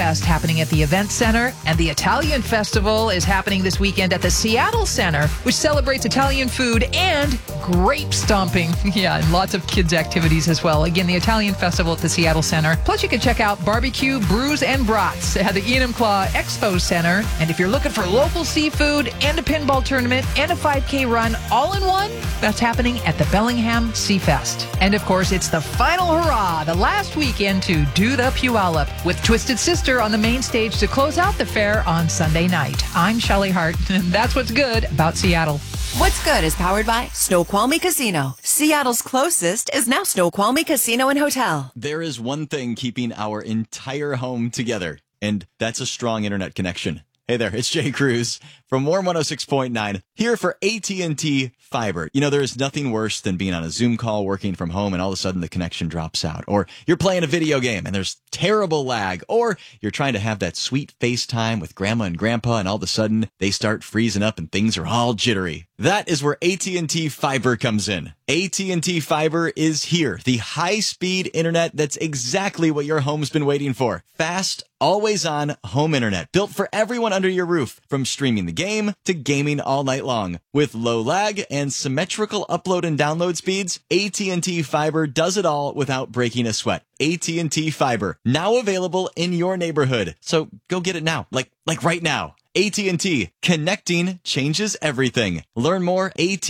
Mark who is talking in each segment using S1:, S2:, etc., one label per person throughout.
S1: Fest happening at the Event Center, and the Italian Festival is happening this weekend at the Seattle Center, which celebrates Italian food and grape stomping. Yeah, and lots of kids' activities as well. Again, the Italian Festival at the Seattle Center. Plus, you can check out barbecue, brews, and brats at the Ian M. Claw Expo Center. And if you're looking for local seafood and a pinball tournament and a 5K run all in one, that's happening at the Bellingham Sea Fest. And of course, it's the final hurrah, the last weekend to do the Puyallup, with Twisted Sister on the main stage to close out the fair on Sunday night. I'm Shelley Hart, and that's what's good about Seattle.
S2: What's Good is powered by Snoqualmie Casino. Seattle's closest is now Snoqualmie Casino and Hotel.
S3: There is one thing keeping our entire home together, and that's a strong internet connection. Hey there, it's Jay Cruz from Warm 106.9 here for AT&T Fiber. You know, there is nothing worse than being on a Zoom call working from home and all of a sudden the connection drops out. Or you're playing a video game and there's terrible lag. Or you're trying to have that sweet FaceTime with grandma and grandpa and all of a sudden they start freezing up and things are all jittery. That is where AT&T Fiber comes in. AT&T Fiber is here. The high-speed internet that's exactly what your home's been waiting for. Fast, always-on home internet built for everyone under your roof, from streaming the game to gaming all night long. With low lag and symmetrical upload and download speeds, AT&T Fiber does it all without breaking a sweat. AT&T Fiber, now available in your neighborhood. So go get it now, like right now. AT&T, connecting changes everything. Learn more,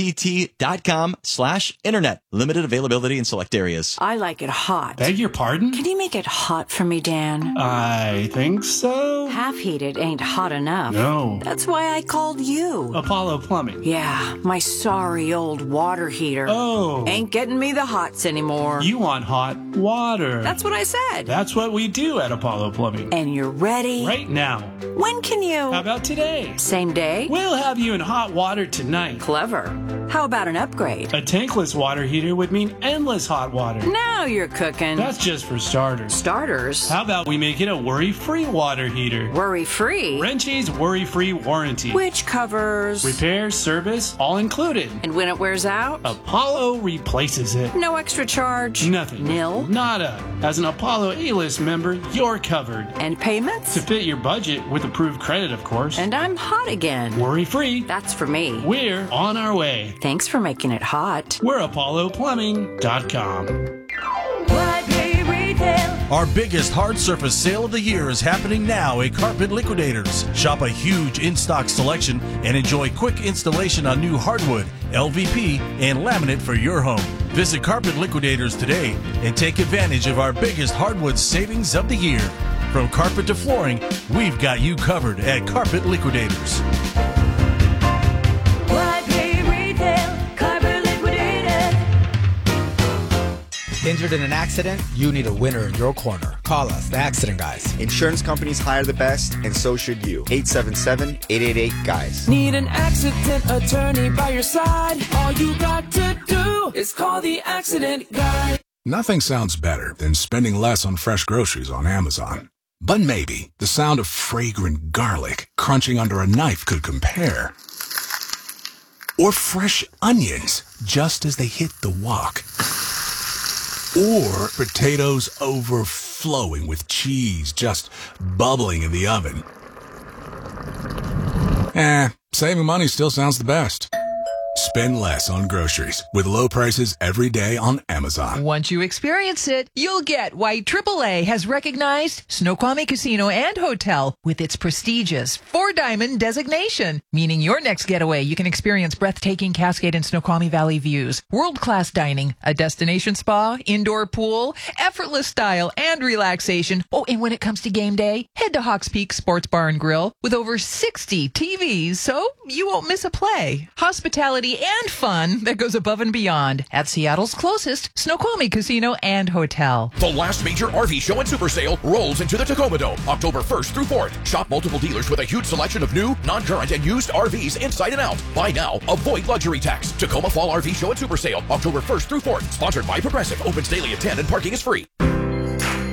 S3: att.com/internet. Limited availability in select areas.
S4: I like it hot.
S5: Beg your pardon?
S4: Can you make it hot for me, Dan?
S5: I think so.
S4: Half heated ain't hot enough.
S5: No.
S4: That's why I called you.
S5: Apollo Plumbing.
S4: Yeah, my sorry old water heater.
S5: Oh.
S4: Ain't getting me the hots anymore.
S5: You want hot water.
S4: That's what I said.
S5: That's what we do at Apollo Plumbing.
S4: And you're ready?
S5: Right now.
S4: When can you?
S5: How about today?
S4: Same day?
S5: We'll have you in hot water tonight.
S4: Clever. How about an upgrade?
S5: A tankless water heater would mean endless hot water.
S4: Now you're cooking.
S5: That's just for starters.
S4: Starters?
S5: How about we make it a worry-free water heater?
S4: Worry-free?
S5: Wrenchie's worry-free warranty.
S4: Which covers?
S5: Repair, service, all included.
S4: And when it wears out?
S5: Apollo replaces it.
S4: No extra charge?
S5: Nothing.
S4: Nil?
S5: Nada. As an Apollo A-list member, you're covered.
S4: And payments?
S5: To fit your budget with approved credit, of course.
S4: And I'm hot again.
S5: Worry-free.
S4: That's for me.
S5: We're on our way.
S4: Thanks for making it hot.
S5: We're ApolloPlumbing.com.
S6: Our biggest hard surface sale of the year is happening now at Carpet Liquidators. Shop a huge in-stock selection and enjoy quick installation on new hardwood, LVP, and laminate for your home. Visit Carpet Liquidators today and take advantage of our biggest hardwood savings of the year. From carpet to flooring, we've got you covered at Carpet Liquidators.
S7: Injured in an accident? You need a winner in your corner. Call us, the Accident Guys.
S8: Insurance companies hire the best, and so should you. 877-888-GUYS.
S9: Need an accident attorney by your side? All you got to do is call the Accident Guy.
S10: Nothing sounds better than spending less on fresh groceries on Amazon. But maybe the sound of fragrant garlic crunching under a knife could compare. Or fresh onions just as they hit the wok. Or potatoes overflowing with cheese just bubbling in the oven. Saving money still sounds the best. Spend less on groceries with low prices every day on Amazon.
S1: Once you experience it, you'll get why AAA has recognized Snoqualmie Casino and Hotel with its prestigious 4-diamond designation, meaning your next getaway you can experience breathtaking Cascade and Snoqualmie Valley views, world-class dining, a destination spa, indoor pool, effortless style and relaxation. Oh, and when it comes to game day, head to Hawks Peak Sports Bar and Grill with over 60 TVs, so you won't miss a play. Hospitality and fun that goes above and beyond at Seattle's closest Snoqualmie Casino and Hotel.
S11: The last major RV show and super sale rolls into the Tacoma Dome, October 1st through 4th. Shop multiple dealers with a huge selection of new, non-current, and used RVs inside and out. Buy now, avoid luxury tax. Tacoma Fall RV Show and Super Sale, October 1st through 4th. Sponsored by Progressive. Opens daily at 10 and parking is free.